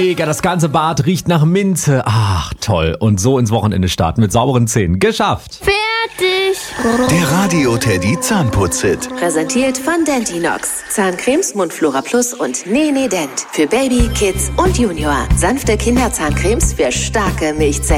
mega, das ganze Bad riecht nach Minze. Ach, toll. Und so ins Wochenende starten mit sauberen Zähnen. Geschafft. Fertig. Der Radio Teddy Zahnputz-Hit. Präsentiert von Dentinox. Zahncremes, Mundflora Plus und Nene Dent. Für Baby, Kids und Junior. Sanfte Kinderzahncremes für starke Milchzähne.